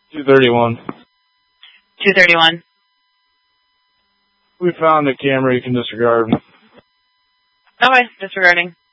231. 231. We found a camera you can disregard. Okay, disregarding.